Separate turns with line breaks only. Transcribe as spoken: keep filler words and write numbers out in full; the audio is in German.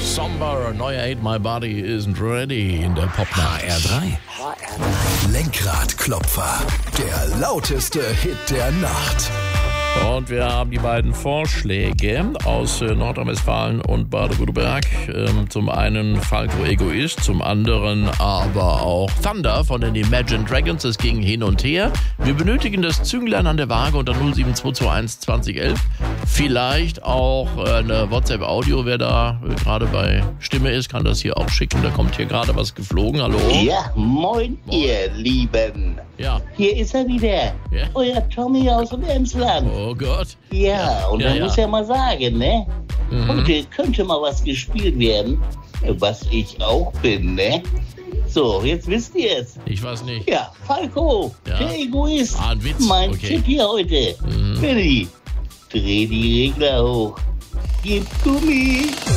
Somber, neuer Ain't My Body Isn't Ready in der Popnacht.
H R drei. Lenkradklopfer. Der lauteste Hit der Nacht.
Und wir haben die beiden Vorschläge aus äh, Nordrhein-Westfalen und Baden-Württemberg. Ähm, zum einen Falco Egoist, zum anderen aber auch Thunder von den Imagine Dragons. Es ging hin und her. Wir benötigen das Zünglein an der Waage unter null sieben zwei zwei eins zwanzig elf. Vielleicht auch äh, eine WhatsApp-Audio. Wer da äh, gerade bei Stimme ist, kann das hier auch schicken. Da kommt hier gerade was geflogen. Hallo?
Ja, moin, moin. Ihr Lieben.
Ja.
Hier ist er wieder.
Ja.
Euer Tommy aus dem Emsland.
Oh Gott.
Ja,
Ja,
und
ja,
man
ja.
muss ja mal sagen, ne?
Mhm.
Heute könnte mal was gespielt werden, was ich auch bin, ne? So, jetzt wisst ihr es.
Ich weiß nicht.
Ja, Falco,
Ja.
der Egoist.
Ah, ein Witz.
Mein
Okay.
Tipp hier heute.
Mhm.
Billy, dreh die Regler hoch. Gib Gummi.